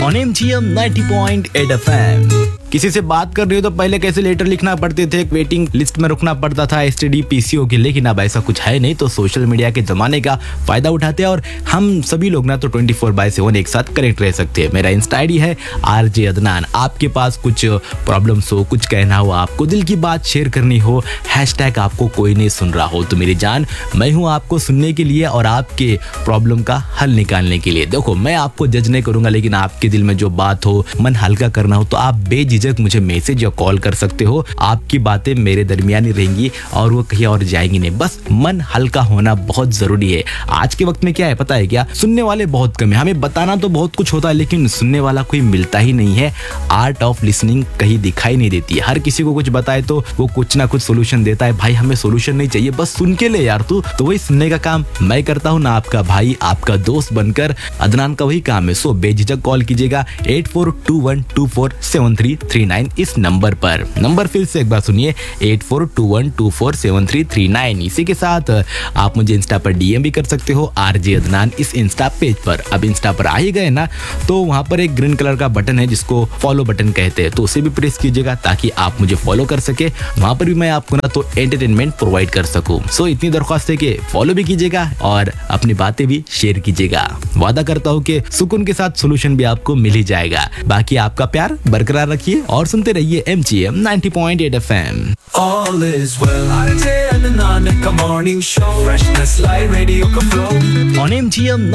On MGM 90.8 FM। किसी से बात कर रही हो तो पहले कैसे लेटर लिखना पड़ते थे, वेटिंग लिस्ट में रुकना पड़ता था STD PCO के, लेकिन अब ऐसा कुछ है नहीं। तो सोशल मीडिया के जमाने का फायदा उठाते हैं और हम सभी लोग ना तो 24/7 एक साथ कनेक्ट रह सकते हैं। मेरा इंस्टा ID है RJ अदनान। आपके पास कुछ प्रॉब्लम्स हो, कुछ कहना हो, आपको दिल की बात शेयर करनी हो, हैशटैग आपको कोई नहीं सुन रहा हो, तो मेरी जान मैं हूँ आपको सुनने के लिए और आपके प्रॉब्लम का हल निकालने के लिए। देखो, मैं आपको जज नहीं करूंगा, लेकिन आपके दिल में जो बात हो, मन हल्का करना हो, तो आप बेझिझक मुझे मैसेज या कॉल कर सकते हो। आपकी बातें मेरे दरमियान ही रहेंगी और वो कहीं और जाएंगी नहीं। बस मन हल्का होना बहुत जरूरी है। आज के वक्त में क्या है पता है क्या, सुनने वाले बहुत कम है। हमें बताना तो बहुत कुछ होता है, लेकिन सुनने वाला कोई मिलता ही नहीं है। आर्ट ऑफ लिसनिंग कहीं दिखाई नहीं देती है। हर किसी को कुछ बताए तो वो कुछ ना कुछ सोल्यूशन देता है। भाई हमें सोल्यूशन नहीं चाहिए, बस सुन के ले यार तू। तो वही सुनने का काम मैं करता हूँ ना, आपका भाई, आपका दोस्त बनकर। अदनान का वही काम है। सो बेझिझक कॉल कीजिएगा 8421247339 इस नंबर पर। नंबर फिर से एक बार सुनिए, 8421247339। इसी के साथ आप मुझे इंस्टा पर DM भी कर सकते हो, RJ अदनान इस इंस्टा पेज पर। अब इंस्टा पर आ ही गए ना, तो वहां पर एक ग्रीन कलर का बटन है जिसको फॉलो बटन कहते हैं, तो उसे भी प्रेस कीजिएगा ताकि आप मुझे फॉलो कर सके। वहां पर भी मैं आपको ना तो एंटरटेनमेंट प्रोवाइड कर सकूं। सो इतनी दरख्वास्त है कि फॉलो भी कीजिएगा और अपनी बातें भी शेयर कीजिएगा। वादा करता हूँ कि सुकून के साथ सोल्यूशन भी आपको मिल ही जाएगा। बाकी आपका प्यार बरकरार रखिए और सुनते रहिए MGM 90.8 FM। All is well. RJ and Anand, morning show. Freshness, light radio, flow. On MGM